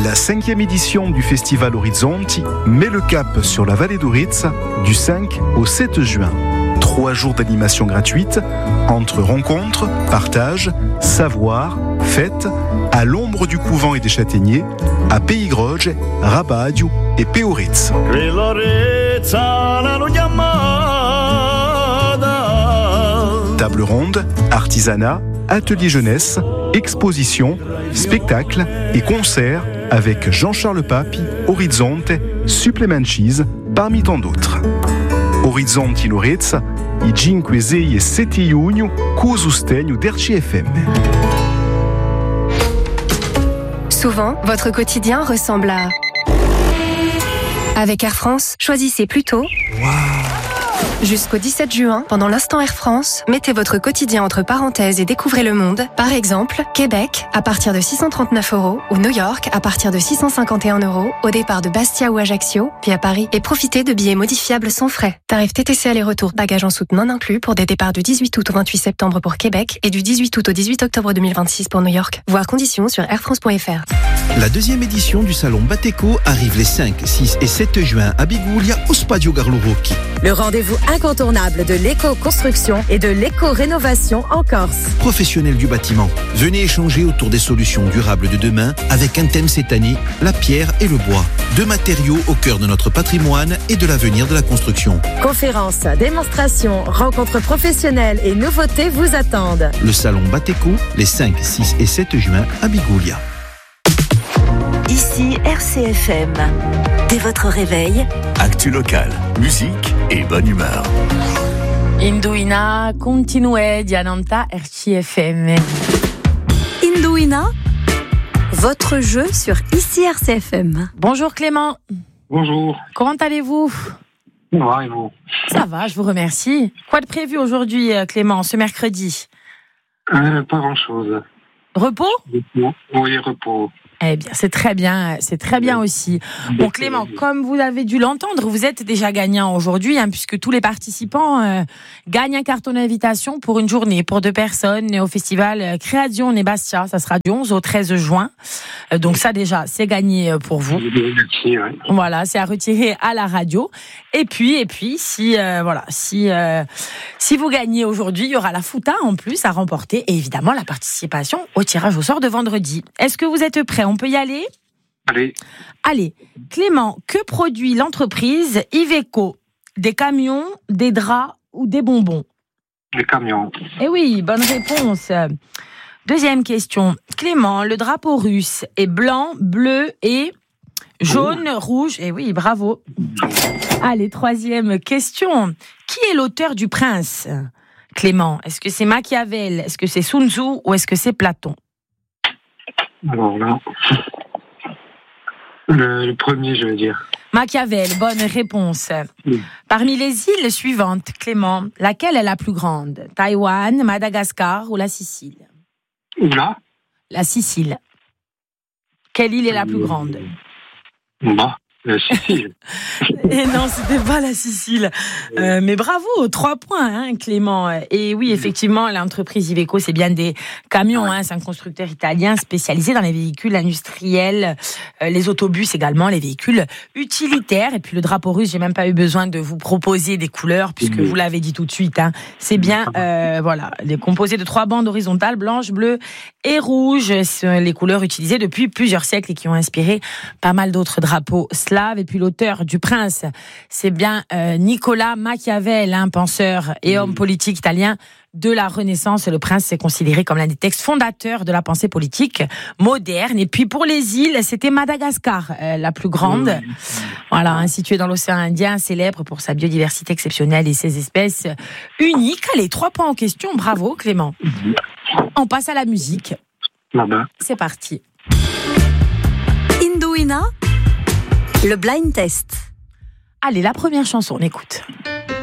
La 5e édition du Festival Orizzonti met le cap sur la vallée d'Auritz du 5 au 7 juin. 3 jours d'animation gratuite entre rencontres, partages, savoirs, fêtes, à l'ombre du couvent et des châtaigniers, à Peigroge, Rabadio et Peoritz. Table ronde, artisanat, atelier jeunesse, exposition, spectacles et concerts avec Jean-Charles Papi, Orizzonte, Supplementis, parmi tant d'autres. Orizzonti in Auritz, i 5, 6 e 7 giugno, co sostegno d'RCFM. Souvent, votre quotidien ressemble à... Avec Air France, choisissez plutôt... Jusqu'au 17 juin, pendant l'instant Air France, mettez votre quotidien entre parenthèses et découvrez le monde. Par exemple, Québec, à partir de 639 € ou New York, à partir de 651 € au départ de Bastia ou Ajaccio, puis à Paris. Et profitez de billets modifiables sans frais. Tarif TTC aller-retour, bagages en soute non inclus pour des départs du 18 août au 28 septembre pour Québec et du 18 août au 18 octobre 2026 pour New York. Voir conditions sur airfrance.fr. La 2e édition du Salon Bateco arrive les 5, 6 et 7 juin à Biguglia au Spadio Garlo Rocchi. Le rendez-vous incontournable de l'éco-construction et de l'éco-rénovation en Corse. Professionnels du bâtiment, venez échanger autour des solutions durables de demain avec un thème cette année, la pierre et le bois. 2 matériaux au cœur de notre patrimoine et de l'avenir de la construction. Conférences, démonstrations, rencontres professionnelles et nouveautés vous attendent. Le Salon Bateco, les 5, 6 et 7 juin à Biguglia. Ici RCFM. Dès votre réveil, actu local, musique et bonne humeur. Indouina continue Diananta RCFM. Indouina, votre jeu sur Ici RCFM. Bonjour Clément. Bonjour. Comment allez-vous? Ça va et vous? Ça va, je vous remercie. Quoi de prévu aujourd'hui Clément, ce mercredi? Pas grand-chose. Repos? Oui, repos. Eh bien, c'est très bien aussi. Bon, Clément, comme vous avez dû l'entendre, vous êtes déjà gagnant aujourd'hui, puisque tous les participants gagnent un carton d'invitation pour une journée, pour 2 personnes, au festival Création et Bastia. Ça sera du 11 au 13 juin. Donc ça, déjà, c'est gagné pour vous. Merci, ouais. Voilà, c'est à retirer à la radio. Et puis, si vous gagnez aujourd'hui, il y aura la fouta en plus à remporter et évidemment la participation au tirage au sort de vendredi. Est-ce que vous êtes prêts? On peut y aller? Allez. Clément, que produit l'entreprise Iveco? Des camions, des draps ou des bonbons? Des camions. Eh oui, bonne réponse. Deuxième question. Clément, le drapeau russe est blanc, bleu et jaune, rouge. Eh oui, bravo. Allez, troisième question. Qui est l'auteur du Prince, Clément? Est-ce que c'est Machiavel? Est-ce que c'est Sun Tzu? Ou est-ce que c'est Platon? Alors là, le premier, je veux dire. Machiavel, bonne réponse. Oui. Parmi les îles suivantes, Clément, laquelle est la plus grande? Taïwan, Madagascar ou la Sicile? Là? La Sicile. Quelle île est la plus grande? La Sicile. Et non, c'était pas la Sicile. Mais bravo, 3 points, Clément. Et oui, effectivement, l'entreprise Iveco, c'est bien des camions. C'est un constructeur italien spécialisé dans les véhicules industriels, les autobus également, les véhicules utilitaires. Et puis le drapeau russe, j'ai même pas eu besoin de vous proposer des couleurs, puisque vous l'avez dit tout de suite. C'est bien, il est composé de 3 bandes horizontales, blanche, bleue et rouge. C'est les couleurs utilisées depuis plusieurs siècles et qui ont inspiré pas mal d'autres drapeaux slaves. Et puis l'auteur du Prince, c'est bien Nicolas Machiavel, penseur et homme politique italien de la Renaissance. Le Prince est considéré comme l'un des textes fondateurs de la pensée politique moderne. Et puis pour les îles, c'était Madagascar, la plus grande. Voilà, située dans l'océan Indien, célèbre pour sa biodiversité exceptionnelle et ses espèces uniques. Allez, 3 points en question. Bravo Clément. On passe à la musique. C'est parti. Indouina, le blind test. Allez, la première chanson, on écoute.